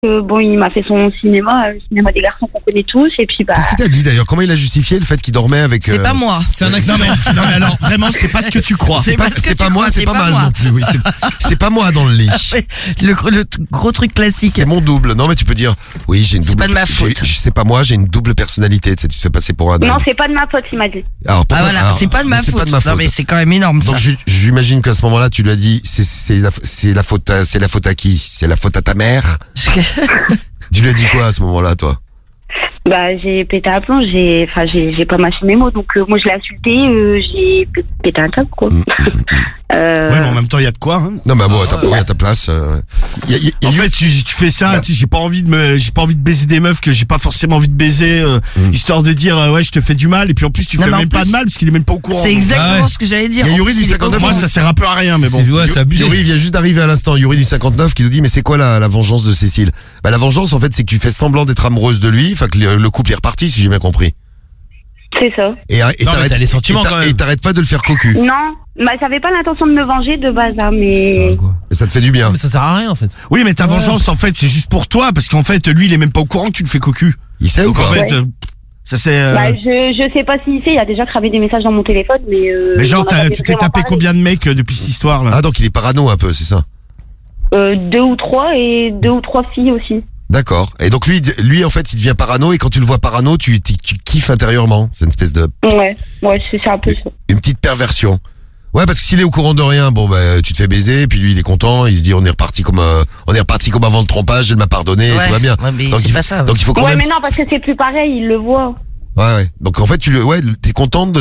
Bon, il m'a fait son cinéma, le cinéma des garçons qu'on connaît tous, et puis bah. Qu'est-ce qu'il t'a dit d'ailleurs? Comment il a justifié le fait qu'il dormait avec? C'est pas moi. C'est un accident. Non mais alors vraiment c'est pas ce que tu crois. C'est pas moi, c'est pas mal non plus. Oui, c'est pas moi dans le lit. Le gros truc classique. C'est mon double. Non mais tu peux dire oui, j'ai une double. C'est pas de ma faute. C'est pas moi, j'ai une double personnalité. Tu sais, tu te fais passer pour un. Non, c'est pas de ma faute, il m'a dit. Alors, voilà, c'est pas de ma faute. Non mais c'est quand même énorme ça. Donc j'imagine qu'à ce moment-là, tu lui as dit c'est la faute à qui? C'est la faute à ta mère? Tu lui as dit quoi à ce moment-là, toi? Bah, j'ai pété un plomb, j'ai pas mâché mes mots, donc moi je l'ai insulté, j'ai pété un câble, quoi. Ouais, mais en même temps, il y a de quoi, hein. Non, mais bon, à ta place. En fait, tu fais ça, tu sais, j'ai pas envie de baiser des meufs que j'ai pas forcément envie de baiser, histoire de dire, ouais, je te fais du mal, et puis en plus, tu fais même pas de mal, parce qu'il est même pas au courant. C'est exactement ce que j'allais dire. Il y a Yuri du 59. Moi, ça sert un peu à rien, mais bon. Ouais, Yuri vient juste d'arriver à l'instant. Yuri du 59 qui nous dit, mais c'est quoi la vengeance de Cécile? Bah, la vengeance, en fait, c'est que tu fais semblant d'être amoureuse de lui, enfin, que le couple est reparti, si j'ai bien compris. C'est ça. Et t'as les sentiments quand même. Et t'arrêtes pas de le faire cocu. Non, bah j'avais pas l'intention de me venger de base, hein, mais. Mais ça te fait du bien. Mais ça sert à rien en fait. Oui, mais ta vengeance en fait c'est juste pour toi parce qu'en fait lui il est même pas au courant que tu le fais cocu. Il sait ou quoi? En fait, ça c'est. Bah je sais pas s'il sait. Il a déjà cravé des messages dans mon téléphone, mais. Mais genre tu t'es tapé combien de mecs depuis cette histoire là? Ah donc il est parano un peu, c'est ça? 2 ou 3 et 2 ou 3 filles aussi. D'accord. Et donc lui en fait il devient parano et quand tu le vois parano tu kiffes intérieurement. C'est une espèce de. Ouais c'est un peu ça. Une petite perversion. Ouais parce que s'il est au courant de rien, bon bah tu te fais baiser, puis lui il est content, il se dit on est reparti comme avant le trompage, elle m'a pardonné, et tout va bien. Ouais, mais donc c'est pas ça. Donc il faut quand même. Ouais mais non parce que c'est plus pareil, il le voit. Ouais. Donc en fait t'es contente de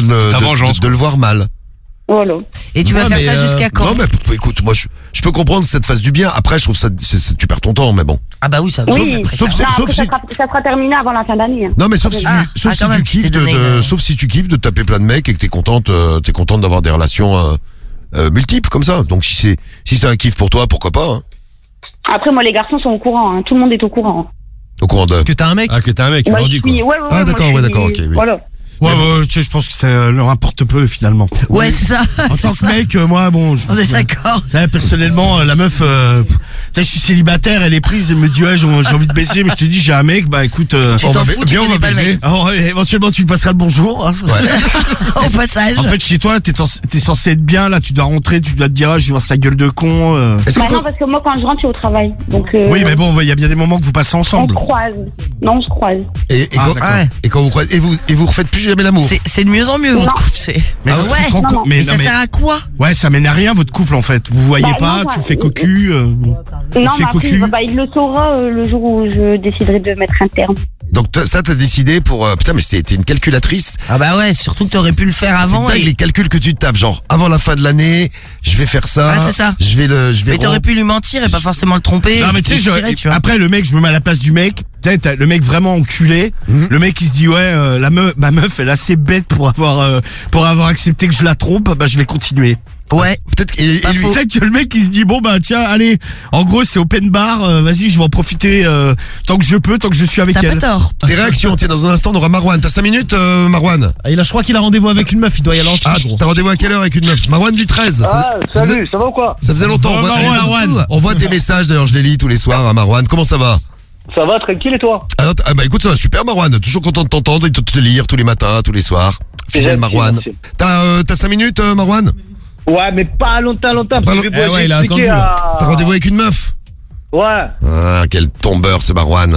le voir mal. Voilà. Et tu vas faire ça jusqu'à quand? Non mais écoute, moi je peux comprendre que ça te fasse du bien. Après je trouve ça tu perds ton temps, mais bon. Ah bah oui ça. Sauf ça sera terminé avant la fin d'année. Hein. Non mais sauf si tu kiffes sauf si tu kiffes de taper plein de mecs et que t'es contente d'avoir des relations multiples comme ça. Donc si c'est un kiff pour toi, pourquoi pas. Hein. Après moi les garçons sont au courant, hein. Tout le monde est au courant. Au courant de. Que t'as un mec. Ah que t'as un mec, tu leur dis quoi. Ouais, ah d'accord, d'accord, ok. Oui. Voilà. Ouais, tu sais, je pense que ça leur importe peu finalement. Ouais, c'est ça. En tant que mec, moi, bon. On est d'accord. Personnellement, la meuf, tu sais, je suis célibataire, elle est prise, elle me dit, ouais, j'ai envie de baiser, mais je te dis, j'ai un mec, bah écoute, tu t'en fous, tu connais pas le mec. Alors, éventuellement, tu lui passeras le bonjour. Hein. Ouais. Au passage. En fait, chez toi, t'es censé être bien, là, tu dois rentrer, tu dois te dire, ah, je vais voir sa gueule de con. Non, parce que moi, quand je rentre, je suis au travail. Donc, oui, mais bon, il y a bien des moments que vous passez ensemble. On se croise. Non, on se croise. Et quand vous croisez, et vous refaites plus jamais l'amour. C'est de mieux en mieux votre couple, c'est. Mais mais ça sert à quoi? Ouais, ça mène à rien votre couple en fait. Vous voyez pas, tu fais cocu. Non, mais après, il le saura le jour où je déciderai de mettre un terme. Donc ça t'as décidé pour putain mais c'était une calculatrice. Ah bah ouais, surtout que t'aurais pu le faire avant. C'est dingue les calculs que tu te tapes, genre avant la fin de l'année, je vais faire ça. Ah c'est ça. Je vais. Mais t'aurais pu lui mentir et pas forcément le tromper. Non mais tu sais, après le mec, je me mets à la place du mec. Tu sais, le mec vraiment enculé. Le mec il se dit ouais, ma meuf elle est assez bête pour avoir accepté que je la trompe. Bah je vais continuer. Ouais. Peut-être peut-être que le mec il se dit bon bah tiens allez, en gros c'est open bar, vas-y je vais en profiter tant que je peux, tant que je suis avec elle. T'as pas tort. Tes réactions, tiens dans un instant on aura Marwan. T'as 5 minutes Marwan? Je crois qu'il a rendez-vous avec une meuf, il doit y aller en speed, gros. T'as rendez-vous à quelle heure avec une meuf? Marwan du 13. Salut, ça va ou quoi? Ça faisait longtemps. On voit tes messages d'ailleurs, je les lis tous les soirs à Marwan. Comment ça va? Ça va, tranquille et toi? Alors, bah écoute, ça va super Marwan, toujours content de t'entendre et de te lire tous les matins, tous les soirs. Fidèle Marwan. T'as 5 minutes Marwan? Ouais, mais pas longtemps. Ouais, il a attendu. T'as rendez-vous avec une meuf? Ouais. Ah, quel tombeur ce Marwan.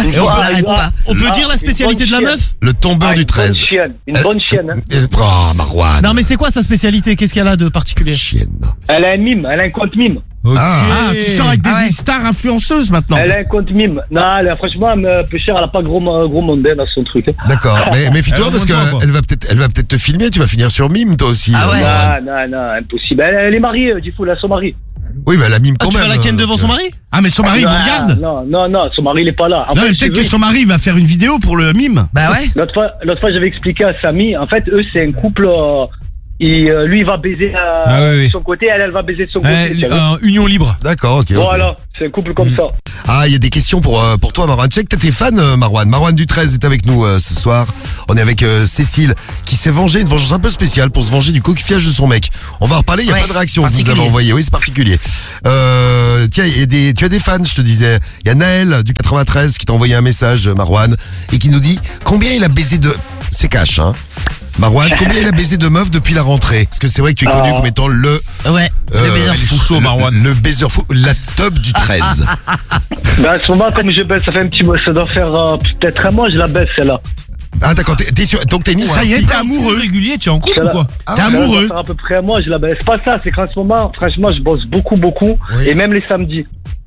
On peut dire la spécialité de la meuf? Le tombeur du 13. Une bonne chienne. Hein. Oh Marwan. Non mais c'est quoi sa spécialité? Qu'est-ce qu'elle a de particulier? Chienne. Elle a un mime, elle a un compte mime. Okay. Ah, tu sors avec des stars influenceuses maintenant. Elle a un compte mime. Non, franchement, peu cher, elle a pas gros mondain dans son truc. D'accord, mais méfie-toi parce qu'elle va peut-être te filmer, tu vas finir sur mime toi aussi. Ah ouais. Non, impossible. Elle est mariée, du coup, elle a son mari. Oui, mais la mime quand même. Tu vas la ken devant son mari? Ah, mais son mari, il vous regarde? Non, son mari, il est pas là. Non, mais peut-être que son mari va faire une vidéo pour le mime. Bah ouais. L'autre fois, j'avais expliqué à Samy, en fait, eux, c'est un couple lui il va baiser de son côté, elle va baiser de son côté. Union libre. D'accord, ok. Voilà, c'est un couple comme ça. Ah, il y a des questions pour toi, Marwan. Tu sais que t'as tes fans, Marwan. Marwan du 13 est avec nous ce soir. On est avec Cécile, qui s'est vengée, une vengeance un peu spéciale pour se venger du coquillage de son mec. On va en reparler, il n'y a pas de réaction que vous nous avez envoyée. Oui, c'est particulier. Tiens, tu as des fans, je te disais. Il y a Naël du 93 qui t'a envoyé un message, Marwan, et qui nous dit combien il a baisé de... C'est cash, hein. Marwan, combien il a baisé de meufs depuis la rentrée? Parce que c'est vrai que tu es connu comme étant le baiser fou chaud, Marwan. Le baiser fou, la top du 13. Ben, à ce moment, comme je baisse, ça fait un petit mois, ça doit faire peut-être un mois, je la baisse celle-là. Ah d'accord, t'es sûr, donc t'es ça y est, t'es amoureux régulier, tu es en couple ou quoi? T'es amoureux? Ça doit faire à peu près un mois, je la baisse. C'est pas ça, c'est qu'en ce moment, franchement, je bosse beaucoup, et même les samedis.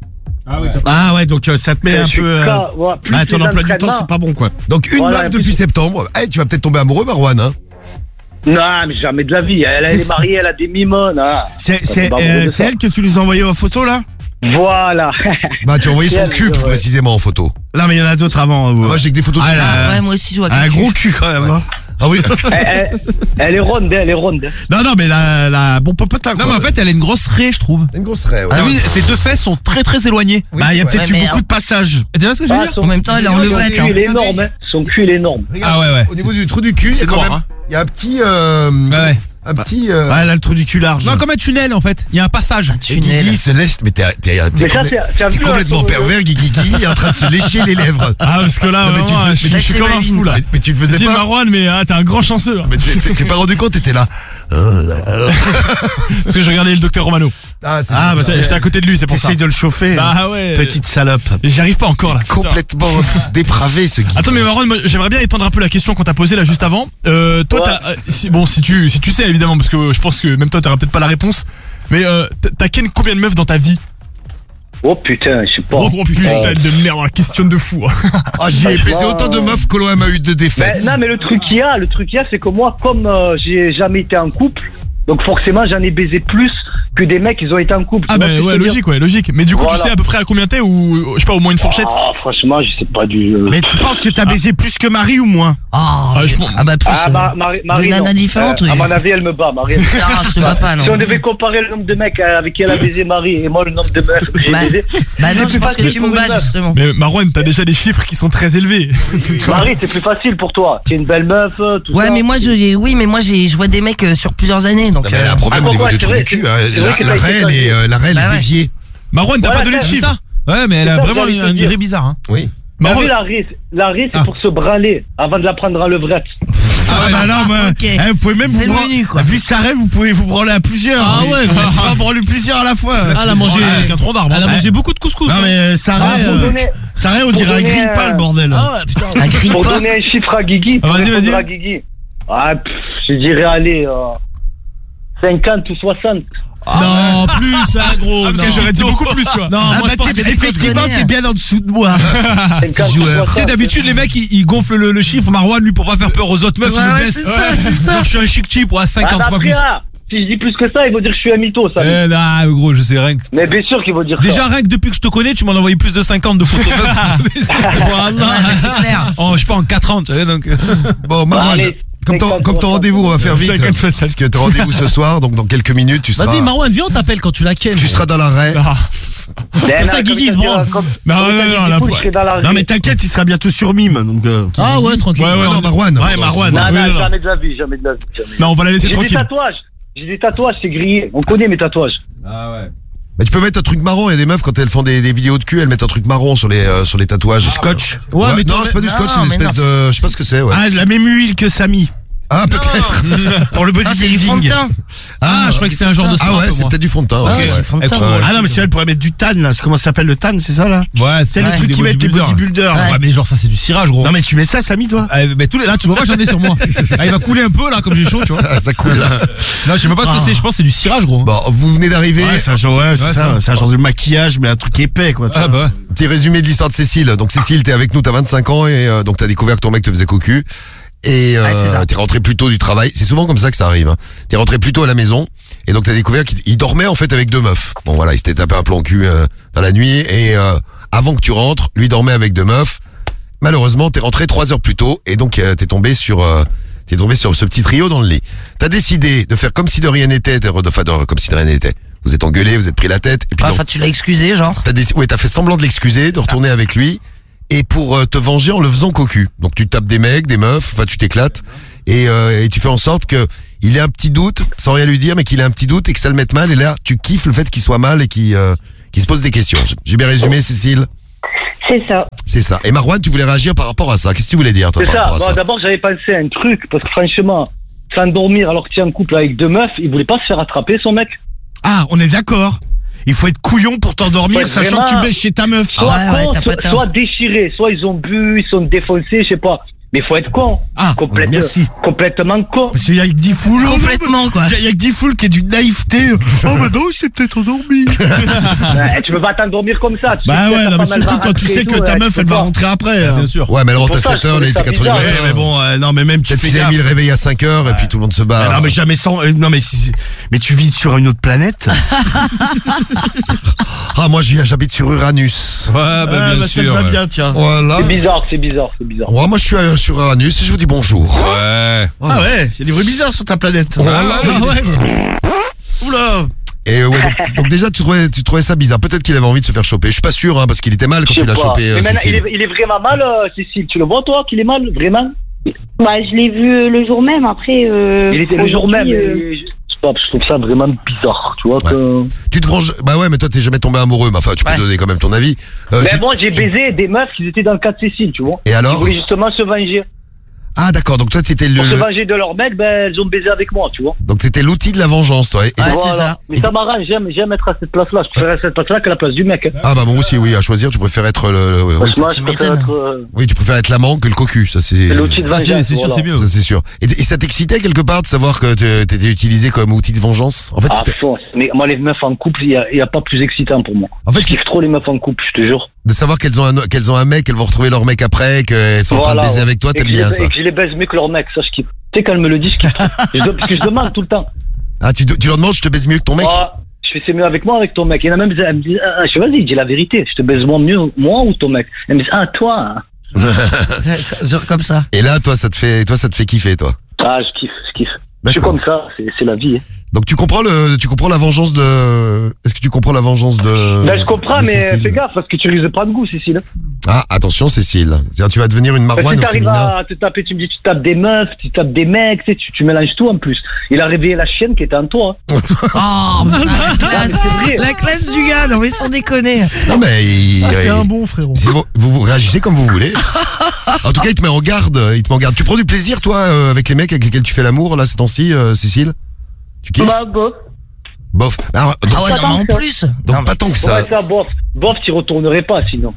Ah ouais, donc ça te met un peu... ton emploi du temps, c'est pas bon, quoi. Donc une meuf depuis septembre. Tu vas peut-être tomber amoureux, Marwan, hein? Non, mais jamais de la vie. Elle est mariée, elle a des mimons. C'est elle que tu nous as envoyé en photo, là? Voilà. Bah, tu as envoyé son cul, plus précisément, en photo. Non, mais il y en a d'autres avant. Moi, j'ai que des photos de ouais, moi aussi, je vois un gros cul, quand même. Ah oui. Elle est ronde, Non, mais la bon popotin, quoi. Non, mais en fait, elle a une grosse raie, je trouve. Une grosse raie, ouais. Ah oui, ses deux fesses sont très très éloignées. Bah, il y a peut-être eu beaucoup de passages. Tu vois ce que je veux dire? En même temps, elle est en levrette. Son cul, il est énorme. Son cul, il est énorme. Regarde, ouais. Au niveau du trou du cul, il y a quand même... Il y a un petit... Un petit. Ouais, elle a le trou du cul large. Non, comme un tunnel en fait. Il y a un passage. Un tunnel. Guigui se lèche. Mais t'es complètement pervers, Guigui. Il est en train de se lécher les lèvres. Ah, parce que là, je suis comme un fou là. Mais tu le faisais pas. Marwan, mais t'es un grand chanceux. Mais t'es pas rendu compte, t'étais là. Parce que je regardais le docteur Romano. J'étais à côté de lui, c'est pour ça. T'essayes de le chauffer. Bah ouais. Petite salope. J'y arrive pas encore là. Complètement dépravé ce Guigui. Attends, mais Marwan, j'aimerais bien étendre un peu la question qu'on t'a posée là juste avant. Toi, si tu sais évidemment, parce que je pense que même toi t'auras peut-être pas la réponse, mais t'as combien de meufs dans ta vie? Oh putain, je sais pas. Oh putain, t'as de merde, la question de fou. Ah, j'ai baisé autant de meufs que l'OM a eu de défaites. Non, mais le truc qu'il y a, c'est que moi, comme j'ai jamais été en couple, donc forcément j'en ai baisé plus que des mecs qui ont été en couple. Ah bah ouais, logique. Mais du coup, tu sais à peu près à combien t'es, ou je sais pas, au moins une fourchette? Ah, franchement, je sais pas du... Mais tu penses que t'as baisé plus que Marie ou moins? Plus. Marie, deux nanas différentes, oui. À mon avis, elle me bat, Marie. Non, je te bats pas, non. Si on devait comparer le nombre de mecs avec qui elle a baisé Marie et moi le nombre de meufs que j'ai baisé... Bah non, je pense que tu me bats, justement. Mais Marwan, t'as déjà des chiffres qui sont très élevés. Marie, c'est plus facile pour toi. C'est une belle meuf, tout ça. Ouais, mais moi, je vois des mecs sur plusieurs années, donc... Mais elle a un problème au niveau du trou du cul. La raie, elle est déviée. Marwan, t'as pas donné de chiffres? Ouais, mais elle a vraiment une raie bizarre, hein. Oui. Marwan, la raie, c'est pour se branler avant de la prendre à levrette. Ah bah non, vous pouvez même vous branler. Vu sa raie, vous pouvez vous branler à plusieurs. Ah ouais, c'est pas branler plusieurs à la fois. Elle a mangé avec un tronc d'arbre. Elle a mangé beaucoup de couscous. Non mais sa raie, on dirait un grille-pas, le bordel. Ah ouais, putain, un grille-pas. Pour donner un chiffre à Guigui. Vas-y. Ah, je dirais, allez, 50 ou 60. Non, plus, hein, gros. Parce que j'aurais dit beaucoup plus, tu vois. Non, moi, je pense que effectivement, t'es bien en dessous de moi. Tu sais, d'habitude, les mecs, ils gonflent le chiffre, Marwan, lui, pour pas faire peur aux autres meufs, il le baisse. C'est ça. Donc, je suis un chic type, 50, pas plus. Si je dis plus que ça, il va dire que je suis un mytho, ça. Là, gros, je sais rien que... Mais bien sûr qu'il va dire ça. Déjà, rien que depuis que je te connais, tu m'en as envoyé plus de 50 de photos. Voilà, c'est clair. Je sais pas, en 4 ans, tu sais, donc... Bon, Marwan... Comme ton rendez-vous, on va faire vite. Parce que ton rendez-vous ce soir, donc dans quelques minutes, tu seras. Vas-y, Marwan, viens, on t'appelle quand tu la kennes. Tu seras dans la raie. Comme ça, Guigui se branle. Non, mais t'inquiète, il sera bientôt sur Mime. Donc, ah ouais, tranquille. Non, Marwan. Ouais, Marwan. Non, jamais de la vie. Non, on va la laisser tranquille. J'ai des tatouages, c'est grillé. On connaît mes tatouages. Ah ouais. Mais tu peux mettre un truc marron, il y a des meufs quand elles font des vidéos de cul, elles mettent un truc marron sur les tatouages. Du scotch. Ouais, mais non, c'est pas du scotch, c'est une espèce de, je sais pas ce que c'est, ouais. Ah, de la même huile que Samy. Ah, peut-être. Pour le bodybuilding. C'est du fond de teint. Ah, je crois que c'était un genre de Ah ouais, c'est peut-être du fond de teint. Ah non, mais si elle pourrait mettre du tan, là. Comment ça s'appelle le tan, c'est ça, là? Ouais, c'est le truc qui mettent les bodybuilders. Ouais, mais genre, ça, c'est du cirage, gros. Non, mais tu mets ça, Samy, toi? Mais tous les, là, tu vois pas, j'en ai sur moi. Il va couler un peu, là, comme j'ai chaud, tu vois. Ça coule, là. Non, je sais même pas ce que c'est, je pense que c'est du cirage, gros. Bon, vous venez d'arriver. Ouais, c'est un genre de maquillage, mais un truc épais, quoi. Ah, bah. Petit résumé de l'histoire de Cécile. Donc, Cécile, t'es avec nous, t'as 25 ans et donc t'as découvert que ton mec te faisait cocu. Et t'es rentré plus tôt du travail. C'est souvent comme ça que ça arrive. Hein. T'es rentré plus tôt à la maison et donc t'as découvert qu'il dormait en fait avec deux meufs. Bon voilà, il s'était tapé un plan cul dans la nuit et avant que tu rentres, lui dormait avec deux meufs. Malheureusement, t'es rentré 3 heures plus tôt et donc t'es tombé sur T'es tombé sur ce petit trio dans le lit. T'as décidé de faire comme si de rien n'était, comme si de rien n'était. Vous êtes engueulé, vous êtes pris la tête. Et puis Enfin, tu l'as excusé, genre. t'as fait semblant de l'excuser, de retourner avec lui. Et pour te venger en le faisant cocu. Donc tu tapes des mecs, des meufs, enfin tu t'éclates. Et tu fais en sorte que il ait un petit doute, sans rien lui dire, mais qu'il ait un petit doute et que ça le mette mal. Et là, tu kiffes le fait qu'il soit mal et qu'il se pose des questions. J'ai bien résumé, Cécile? C'est ça. C'est ça. Et Marouane, tu voulais réagir par rapport à ça. Qu'est-ce que tu voulais dire, toi, C'est par ça. rapport à ça? D'abord, j'avais pensé à un truc, parce que franchement, s'endormir alors que tu es en couple avec 2 meufs, il voulait pas se faire attraper, son mec. Ah, on est d'accord. Il faut être couillon pour t'endormir, Ouais, sachant vraiment. que tu baisses chez ta meuf. Soit ouais, con, t'as pas tort. soit déchirés, soit ils ont bu, ils sont défoncés, je sais pas. Mais faut être con. Ah, merci. Complètement con. Parce qu'il y a que 10 foules. Complètement, quoi. Il y a que 10 foules qui est d'une naïveté. Oh, bah non, il s'est peut-être endormi. Ouais, tu peux pas t'endormir comme ça. Tu sais Bah que ouais, ta non, mais femme, elle surtout va quand tu rentrer sais et que tout, ta ouais, meuf, tu elle peux va pas. rentrer après. Bien sûr. Ouais, mais elle rentre à C'est pour ça, 7h, je elle était trouvais 4h ça du bizarre. matin. Ouais, mais bon, non, mais même tu Peut-être fais qu'ils avaient mis le gaffe. réveil à 5h et puis tout le monde se barre. Non, mais jamais sans. Non, mais tu vis sur une autre planète. Ah, moi, j'habite sur Uranus. Ouais, bah, bien ça te sûr. va ouais. bien, tiens. Voilà. C'est bizarre, c'est bizarre, c'est bizarre. Ouais, moi, je suis sur Uranus et je vous dis bonjour. Ouais. Ah ouais, il y a des bruits bizarres sur ta planète. Voilà. Ah ouais. Oula. Et ouais, donc déjà, tu trouvais ça bizarre. Peut-être qu'il avait envie de se faire choper. Je suis pas sûr, hein, parce qu'il était mal quand Je tu sais l'as pas. chopé, Mais maintenant, Cécile. il est vraiment mal, Cécile. Tu le vois, toi, qu'il est mal, vraiment? Bah, je l'ai vu le jour même. Après, Il était le jour même. aujourd'hui, Je sais pas, je trouve ça vraiment bizarre, tu vois. Ouais. Que... Tu te venges. Bah ouais, mais toi, t'es jamais tombé amoureux. Mais enfin, tu peux Ouais. donner quand même ton avis. Mais moi, j'ai baisé des meufs qui étaient dans le cas de Cécile, tu vois. Et Ils alors? voulaient justement se venger. Ah, d'accord. Donc toi, t'étais Pour se venger de leur mec, ben, elles ont baisé avec moi, tu vois. donc t'étais l'outil de la vengeance, toi. Et- Ouais, et- c'est ça. Mais ça m'arrange, j'aime être à cette place-là. Je préfère être à cette place-là qu'à la place du mec. Hein. Ah bah moi aussi, oui. À choisir, tu préfères être oui, Franchement, tu je préfère m'étonnes. être oui, tu préfères être l'amant que le cocu. Ça c'est. c'est l'outil de Ah, vengeance. c'est sûr, voilà. c'est mieux. Ça c'est sûr. Et ça t'excitait quelque part de savoir que t'étais utilisé comme outil de vengeance? En fait, Ah, c'était- fond. Mais moi, les meufs en couple, il y a pas plus excitant pour moi. En fait, Je kiffe trop les meufs en couple, je te jure. de savoir qu'elles ont un mec, qu'elles vont retrouver leur mec après, qu'elles sont en train de baiser ouais. avec toi, Et t'aimes que je bien les- ça. Et que je les baise mieux que leur mec, ça je kiffe. Tu sais, quand elle me le dit, je kiffe. Parce que je demande tout le temps. Ah, tu leur demandes, je te baise mieux que ton mec? Ah, je fais c'est mieux avec moi, avec ton mec. Il y en a même, elle me dit, je fais, vas-y, dis la vérité. Je te baise mieux, moi ou ton mec? Elle me dit, ah, toi. Genre comme ça. Et là, toi, ça te fait kiffer, toi. Ah, je kiffe. Je suis D'accord. comme ça, c'est la vie. Hein. Donc tu comprends la vengeance de. Est-ce que tu comprends la vengeance de. Ben, je comprends, de mais Cécile? fais gaffe, parce que tu risques de prendre goût, Cécile. Ah, attention, Cécile. C'est-à-dire, tu vas devenir une Parce que Marouane si au t'arrives féminin. à te taper, tu me dis, tu tapes des meufs, tu tapes des mecs, tu mélanges tout en plus. Il a réveillé la chienne qui était en toi. Hein. Oh, putain, la classe. c'est vrai. La classe du gars, non mais sans déconner. Non, mais T'es un bon frérot. si vous réagissez comme vous voulez. En tout cas, il te met en garde. Tu prends du plaisir, toi, avec les mecs avec lesquels tu fais l'amour, là, ces temps-ci, Cécile? Tu kiffes? Bah, bof. Bof. Alors, donc, Ah ouais, non, mais en plus. donc Non, pas mais- tant que Ouais, ça. ça, bof. Bof, t'y retournerais pas, sinon.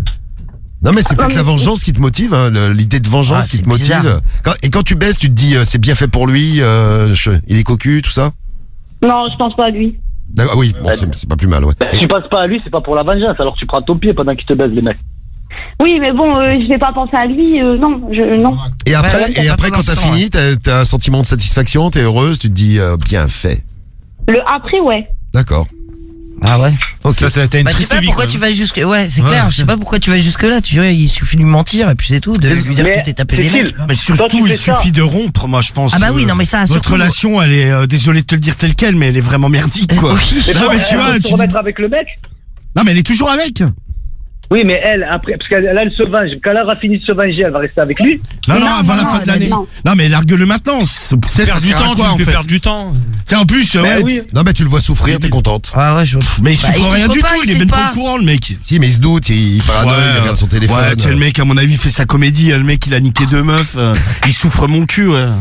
Non, mais c'est peut-être la vengeance qui te motive, hein, l'idée de vengeance Ah, qui c'est te motive. bizarre. Quand tu baisses, tu te dis, c'est bien fait pour lui, il est cocu, tout ça? Non, je pense pas à lui. D'accord, oui, bon, c'est pas plus mal, ouais. Ben, si tu passes pas à lui, c'est pas pour la vengeance, alors tu prends ton pied pendant qu'il te baise, les mecs. Oui, mais bon, je vais pas penser à lui. Non, non. Et après, Ouais, t'as pas quand t'as l'instant, fini, t'as un sentiment de satisfaction, t'es heureuse, tu te dis, bien fait. Le après, ouais. D'accord. Ah ouais. Ok. T'as une Bah, je sais triste pas vie, pourquoi quoi. tu vas jusque. Ouais, c'est Ouais. clair. Je sais pas pourquoi tu vas jusque là. Tu vois, il suffit de lui mentir et puis c'est tout. De lui dire que tu t'es tapé des Cécile, mecs. Mais Toi, surtout, tu il fais ça. suffit de rompre, moi, je pense. Ah bah oui, non mais ça. Votre surtout- relation, elle est, désolé de te le dire telle quelle, mais elle est vraiment merdique, quoi. Oui. Mais Non, toi, mais tu elle vois, veut se tu remettre avec le mec. Non, mais elle est toujours avec. Oui, mais elle, après, parce qu'elle elle se venge. Quand elle aura fini de se venger, elle va rester avec lui. Non, Mais non, non, avant non, la fin de non, l'année. non. Non, mais largue-le maintenant. Ça Perdre du sert à temps, tu quoi, me en fais fait? perdre du temps. Tiens, en plus, Ben ouais. oui. Non, mais tu le vois souffrir, t'es contente. Ah ouais, je. Mais il Bah, souffre rien souffre du pas, tout, il est sait même pas au courant, le mec. Si, mais il se doute, il paranoïe, il regarde son téléphone. Ouais, tiens, le mec, à mon avis, fait sa comédie. Le mec, il a niqué 2 meufs. Il souffre mon cul, ouais.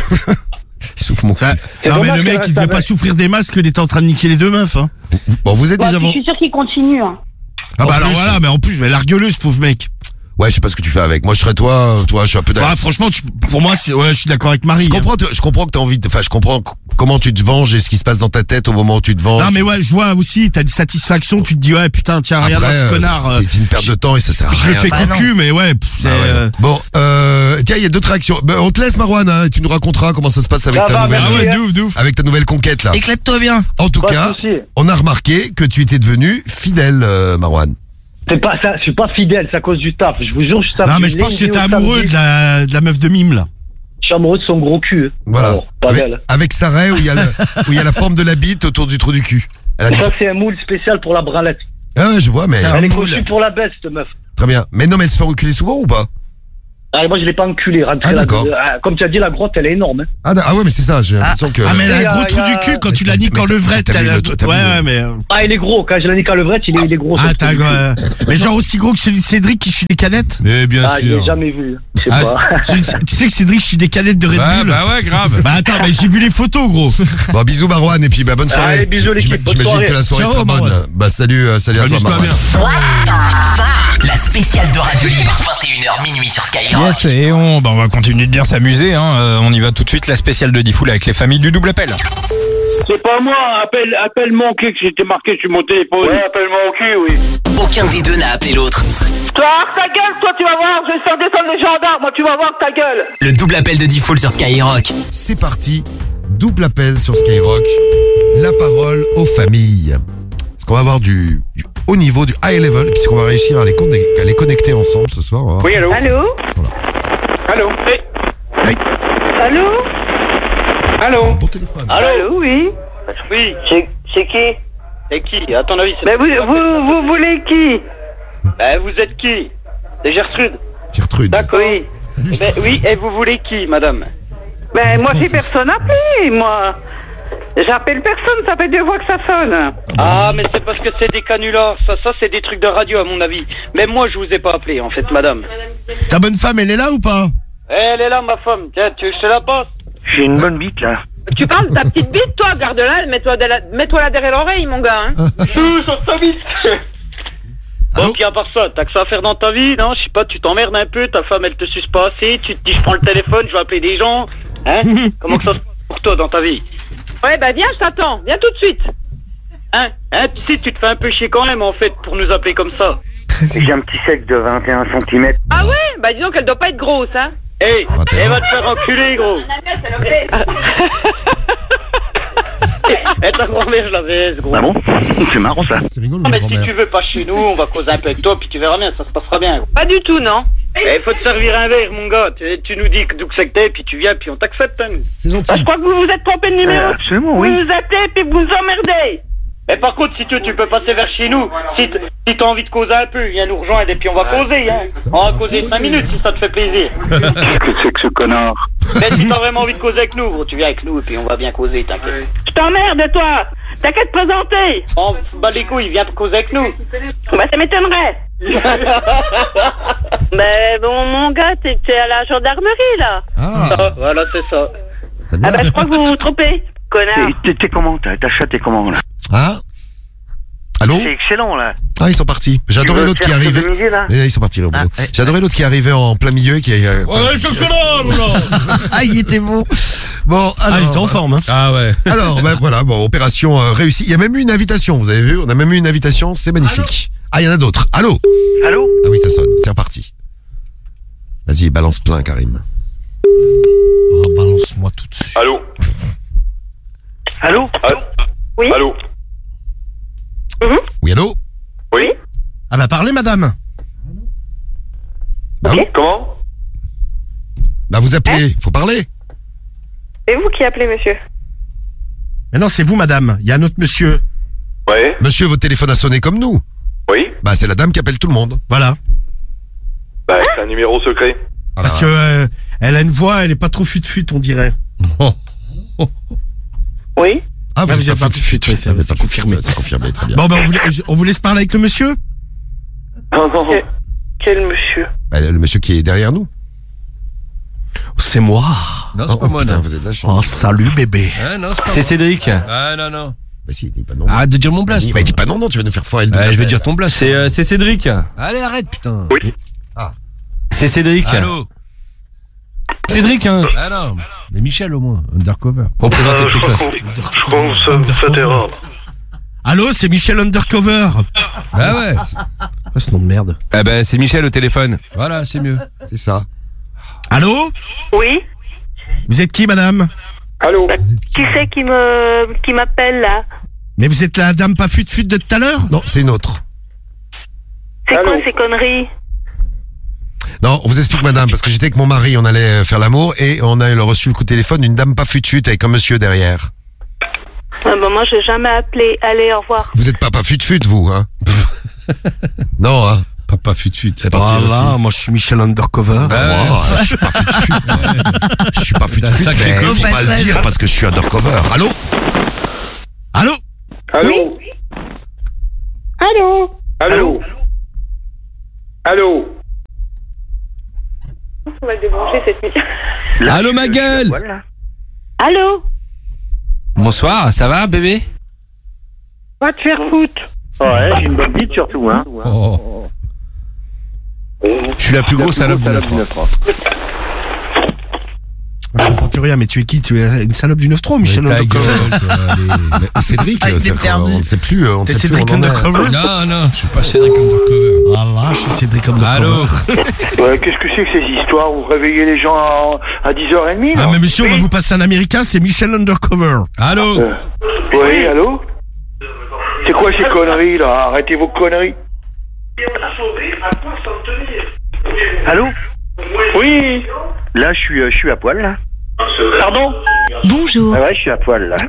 Il souffre mon cul. Ça- C'est Non, mais dommage le qu'elle mec, il reste devait pas avec. souffrir des masques, il était en train de niquer les 2 meufs, hein. Bon, vous êtes Bah, déjà je suis sûre qu'il continue. Hein. Ah En bah alors plus- voilà, mais en plus, mais largue-le, ce pauvre mec. Ouais, je sais pas ce que tu fais avec. Moi, je serais toi, je suis un peu d'accord. Ah, franchement, pour moi, ouais, je suis d'accord avec Marie. Je comprends que t'as envie je comprends comment tu te venges et ce qui se passe dans ta tête au moment où tu te venges. Non, mais ouais, je vois aussi, t'as une satisfaction, tu te dis, ouais, putain, tiens, regarde Après, ce connard. c'est une perte de temps et ça sert à Je rien. le fais Bah cocu, mais ouais, c'est, Ah ouais. Bon, tiens, il y a d'autres réactions. Ben, on te laisse, Marouane, hein, et tu nous raconteras comment ça se passe avec Ça ta va, nouvelle, merci. Ah ouais, de ouf, de ouf. avec ta nouvelle conquête là. Éclate-toi bien. En tout Pas de cas, souci. on a remarqué que tu étais devenu fidèle, Marouane. C'est pas ça, je suis pas fidèle, c'est à cause du taf. Je vous jure, je suis Non, mais je pense que t'étais amoureux de la meuf de mime, là. Je suis amoureux de son gros cul. Voilà. Alors, pas belle. Avec sa raie où il y a la forme de la bite autour du trou du cul. Elle a dit... Ça, c'est un moule spécial pour la branlette. Ah ouais, je vois, mais... Elle est conçue pour la baisse, cette meuf. Très bien. Mais non, mais elle se fait reculer souvent ou pas? Ah, moi, je l'ai pas enculé. Ah, d'accord. Comme tu as dit, la grotte, elle est énorme. Hein. Ah ouais, mais c'est ça, j'ai l'impression que... Ah, mais elle a un gros Y a- trou du cul quand tu l'as niqué en levrette. t'as vu Ouais, mais... Ah, il est gros. Quand je l'ai niqué à levrette, il est gros. Ah, ce trou du cul. mais genre aussi gros que celui de Cédric qui chie des canettes. Mais bien Ah, je sûr. l'ai jamais vu. Je sais Ah, pas. tu sais que Cédric chie des canettes de Red Ouais, Bull. bah ouais, grave. Bah attends, mais j'ai vu les photos, gros. Bon, bisous Marouane, et puis bonne soirée. Allez, bisous, l'équipe, bonne J'imagine soirée. que la soirée Ciao, sera bonne. Marouane. Bah salut à toi Amuse-toi Marouane. bien. La spéciale de Radio Libre, 21h minuit sur Skyrock. Yes, et on va continuer de bien s'amuser. On y va tout de suite, la spéciale de Diffoul avec les familles du double appel. C'est pas moi, appelle mon cul que j'étais marqué sur mon téléphone. Ouais, appelle mon cul, oui. Aucun des deux n'a appelé l'autre. Toi, ta gueule, toi, tu vas voir, je vais faire descendre les gendarmes, moi, tu vas voir ta gueule. Le double appel de Diffoul sur Skyrock. C'est parti, double appel sur Skyrock. La parole aux familles. Est-ce qu'on va avoir du haut niveau, du high level, puisqu'on va réussir à les connecter ensemble ce soir. On va voir. Oui, allô. Allô? Ils sont là. Allô. Hey. Hey, Allô? Allô. bon téléphone. Allô, oui. Oui. C'est qui? C'est qui? À ton avis, c'est... Ben, vous voulez qui? Vous êtes qui? C'est Gertrude. Gertrude. D'accord. Oui. Oui, et vous voulez qui, madame? Ben, moi, j'ai personne appelé, moi. J'appelle personne, ça fait 2 fois que ça sonne. Ah, mais c'est parce que c'est des canulars. Ça, c'est des trucs de radio, à mon avis. Même moi, je vous ai pas appelé, en fait, madame. Ta bonne femme, elle est là ou pas? Elle est là, ma femme. Tiens, tu veux que je te la passe? J'ai une bonne bite, là. Tu parles de ta petite bite, toi? Garde-la, mets-toi là derrière l'oreille, mon gars. Hein. Sur ta bite. Allô? Donc, à part ça, t'as que ça à faire dans ta vie, non? Je sais pas, tu t'emmerdes un peu, ta femme, elle te suce pas assez, tu te dis, je prends le téléphone, je vais appeler des gens. Hein? Comment que ça se passe pour toi dans ta vie? Ouais, ben, viens, je t'attends. Viens tout de suite. Hein? Tu sais, tu te fais un peu chier quand même, en fait, pour nous appeler comme ça. J'ai un petit sexe de 21 cm. Ah ouais? Ben, disons qu'elle doit pas être grosse, hein. Hey, elle va te faire enculer, gros. Et ta grand-mère, je l'avais, ce gros. Ah bon? C'est marrant, ça. C'est rigolo, Ah, la mais si grand-mère. tu veux pas chez nous, on va causer un peu avec toi, puis tu verras bien, ça se passera bien, gros. Pas du tout, non. Il faut te servir un verre, mon gars. Tu nous dis d'où que c'est que t'es, puis tu viens, puis on t'accepte, hein, nous. C'est Ah, gentil. je crois que vous vous êtes trompé de numéro. Absolument, Vous vous appelez, puis vous vous emmerdez. Et par contre, si tu peux passer vers chez nous, si t'as envie de causer un peu, viens nous rejoindre et puis on va causer, hein. On va causer 5 minutes si ça te fait plaisir. Qu'est-ce que c'est que ce connard? Mais si t'as vraiment envie de causer avec nous, gros, tu viens avec nous et puis on va bien causer, t'inquiète. Je t'emmerde, toi. T'as qu'à te présenter. On bat les couilles, viens causer avec nous. Bah, ça m'étonnerait. Mais bon, mon gars, t'es à la gendarmerie, là. Ah, Voilà, c'est ça. c'est bien. Ah bah, je crois que vous vous trompez, connard. T'es comment? Ta chatte est comment, là? Ah allô? C'est excellent, là. Ah, ils sont partis. J'ai adoré l'autre qui arrivait. là? Ils sont partis là au boulot. Ah, ouais. J'ai adoré l'autre qui arrivait en plein milieu et qui Ah, il était bon. Bon, alors, Ah, ils étaient en forme, hein. Ah ouais. alors ben, voilà, bon, opération réussie. Il y a même eu une invitation, vous avez vu? On a même eu une invitation, c'est magnifique. Ah, il y en a d'autres. Allô? Allô? Ah oui, ça sonne, c'est reparti. Vas-y, balance plein, Karim. Oh, balance-moi tout de suite. Allô? Allô? Oui. Allô? Oui, allô? Oui? Ah bah parlez, madame. Bah oui. Comment? Bah vous appelez, faut parler. C'est vous qui appelez, monsieur. Mais non, c'est vous, madame. Il y a un autre monsieur. Ouais? Monsieur, votre téléphone a sonné comme nous. Oui? Bah c'est la dame qui appelle tout le monde. Voilà. Bah, c'est un numéro secret. Ah, Parce bah, que elle a une voix, elle est pas trop fut-fut, on dirait. Oui. Ah, vous êtes pas fut-fut, fut-fut, c'est c'est confirmé. C'est confirmé, très bien. Bon, bah on vous laisse parler avec le monsieur. Quel monsieur? Bah, le monsieur qui est derrière nous. C'est moi. Non, Oh, putain, vous êtes de la chance. Oh, salut, bébé. Ah, non, c'est pas C'est moi. Cédric. Ah non, non. Bah si, dis pas non. Arrête de dire mon blast. Bah dis pas non, non, tu vas nous faire foirer le double Je vais appel. dire ton blast. C'est Cédric. Allez, arrête, putain. C'est Cédric. Allô? Cédric, hein. Ah non. Mais Michel, au moins. Undercover. Représenté précoce. Allô, c'est Michel Undercover. Ah ouais. Quoi ce nom de merde? Ah bah c'est Michel au téléphone. Voilà, c'est mieux. C'est ça. Allô? Oui. Vous êtes qui, madame? Allô? Qui c'est qui m'appelle, là? Mais vous êtes la dame pas fut-fut de tout à l'heure? Non, c'est une autre. C'est Allô? quoi ces conneries? Non, on vous explique madame, parce que j'étais avec mon mari, on allait faire l'amour et on a reçu le coup de téléphone d'une dame pas fut-fut avec un monsieur derrière. Moi, j'ai jamais appelé. Allez, au revoir. Vous êtes pas fut-fut, vous, hein? Non, hein? Papa fut-fut. C'est parti aussi. Moi je suis Michel Undercover. Je suis pas fut-fut. Je suis pas fut-fut, mais faut pas le dire parce que je suis undercover. Allô? Allô? Allô? Allô? Allô? Allô? On va le débrancher cette nuit. Allô ma gueule. Allô? Bonsoir, ça va bébé? Va te faire foutre. Ouais, j'ai une bonne bite surtout, hein. Oh. Je suis la plus grosse salope du 9-3. Je comprends plus rien, mais tu es qui? Tu es une salope du 9-3 ou Michel Undercover? Cédric, on ne sait plus. T'es Cédric Undercover? Non, je suis pas Cédric Undercover. Ah là, je suis Cédric Undercover. Allô? Ouais, qu'est-ce que c'est que ces histoires? Vous réveillez les gens à 10h30? Ah mais monsieur, on va vous passer un américain, c'est Michel Undercover. Allô? Oui, allô? C'est quoi ces conneries là? Arrêtez vos conneries. Allô? Oui. Là, je suis à poil là. Pardon? Bonjour. Ah ouais, je suis à poil là.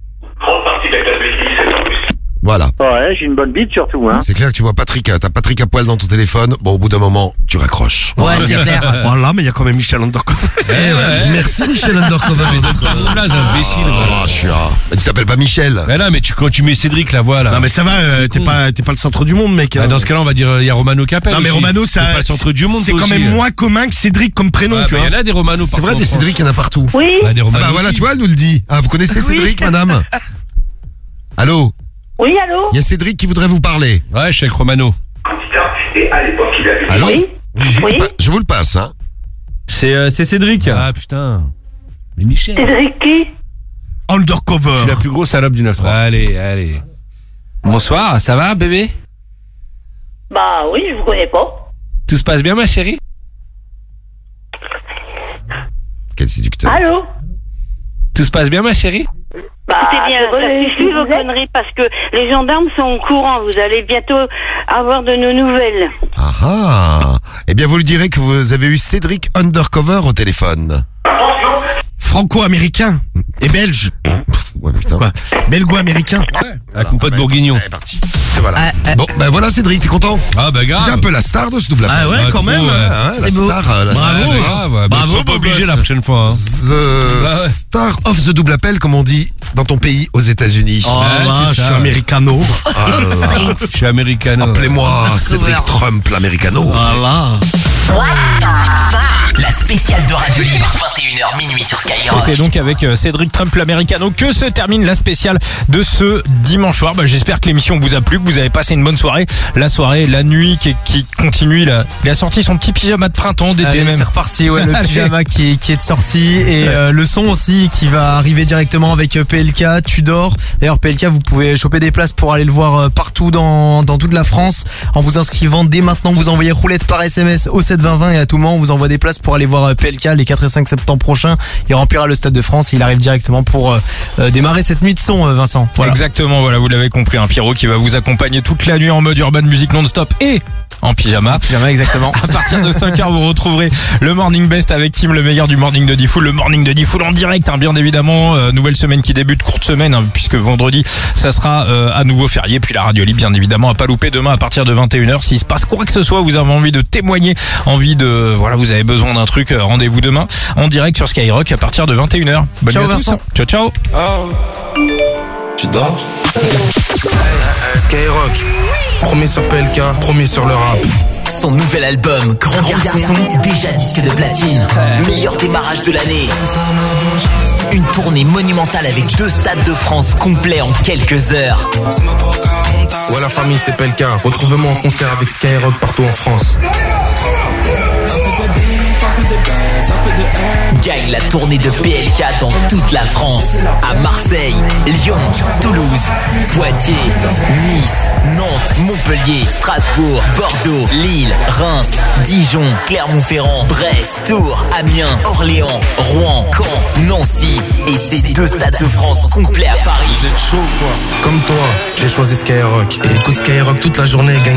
Voilà. Ouais, j'ai une bonne bite surtout, hein. C'est clair que tu vois Patrick, t'as Patrick à poil dans ton téléphone. Bon, au bout d'un moment, tu raccroches. Ouais, c'est clair. Voilà, mais il y a quand même Michel Undercover. Merci Michel Undercover. Place imbécile. Oh, je suis mais tu t'appelles pas Michel. Mais là, mais quand tu mets Cédric la voix là. Non mais ça va, t'es pas le centre du monde, mec. Bah, dans ce cas-là, on va dire il y a Romano qui appelle. Non mais aussi. Romano, ça, C'est pas le centre du monde. c'est quand même moins commun que Cédric comme prénom, tu vois. Il y en a des Romano. C'est vrai, des Cédric, il y en a partout. Oui? Bah, des Ah Romano bah voilà, aussi. tu vois, elle nous le dit. Ah, vous connaissez Cédric, madame? Allô? Oui, allô? Il y a Cédric qui voudrait vous parler. Ouais, je suis avec Romano. Allô? Oui? Oui? Je vous le passe, hein. C'est Cédric. Ah putain. Mais Michel. Cédric qui? Undercover. Je suis la plus grosse salope du 9-3. Allez. Bonsoir, ça va bébé? Bah oui, je vous connais pas. Tout se passe bien ma chérie? Quel séducteur. Allô? Tout se passe bien ma chérie? Bah, c'est bien, ça suffit vos conneries parce que les gendarmes sont au courant. Vous allez bientôt avoir de nos nouvelles. Ah. Eh bien, vous lui direz que vous avez eu Cédric Undercover au téléphone. Franco-américain et belge. Ouais, putain. Quoi? Belgo-américain. Ouais. Avec mon pote bourguignon. C'est parti. Et voilà. Bon, ben voilà Cédric, t'es content? Ah bah grave. T'es un peu la star de ce double appel. Ah ouais, Bah, quand trop, même. ouais. Ah ouais, C'est la beau. star, la Bravo. star. Grave, ouais. Bravo, Ils sont pas beau obligés gosse. la prochaine fois. Hein. The Bah ouais. Star of the double appel, comme on dit dans ton pays, aux États-Unis. Oh Ouais, là, c'est je ça, suis ouais. americano. Ah là là. Je suis américano. Appelez-moi Cédric Trump, l'americano. Voilà. La spéciale de Radio Libre, 21h minuit sur Et Skyrock. c'est donc avec Cédric Trump l'americano que se termine la spéciale de ce dimanche soir. Bah, j'espère que l'émission vous a plu, que vous avez passé une bonne soirée. La nuit qui continue. Il a sorti son petit pyjama de printemps, d'été Allez, même. c'est reparti, ouais, le Allez. pyjama qui est de sortie et le son aussi qui va arriver directement avec PLK, Tudor. D'ailleurs PLK, vous pouvez choper des places pour aller le voir partout dans toute la France en vous inscrivant dès maintenant. Vous envoyez roulette par SMS au 72020 et à tout moment on vous envoie des places pour aller voir PLK les 4 et 5 septembre prochains. Il remplira le Stade de France et il arrive directement pour démarrer cette nuit de son, Vincent. Voilà. Exactement, voilà, vous l'avez compris, un Pierrot qui va vous accompagner toute la nuit en mode urban music non-stop et en pyjama. Pyjama, exactement. À partir de 5h, vous retrouverez le Morning Best avec Tim, le meilleur du Morning de Diffoul. Le Morning de Diffoul en direct, hein, bien évidemment. Nouvelle semaine qui débute, courte semaine, hein, puisque vendredi, ça sera à nouveau férié. Puis la radio libre, bien évidemment, à pas louper demain à partir de 21h. S'il se passe quoi que ce soit, vous avez envie de témoigner, voilà, vous avez besoin d'un truc, rendez-vous demain en direct sur Skyrock à partir de 21h. Bonne Ciao, nuit à tous. Vincent. Ciao, ciao. Tu dors? Skyrock, premier sur PLK, premier sur le rap. Son nouvel album, Grand Garçon, déjà disque de platine. Meilleur démarrage de l'année. Une tournée monumentale avec 2 stades de France complets en quelques heures. Ouais la famille, c'est PLK. Retrouvez-moi en concert avec Skyrock partout en France. Gagne la tournée de PLK dans toute la France. À Marseille, Lyon, Toulouse, Poitiers, Nice, Nantes, Montpellier, Strasbourg, Bordeaux, Lille, Reims, Dijon, Clermont-Ferrand, Brest, Tours, Amiens, Orléans, Rouen, Caen, Nancy et ces 2 stades de France complets à Paris. Vous êtes chaud quoi? Comme toi, j'ai choisi Skyrock. Et écoute Skyrock toute la journée et gagne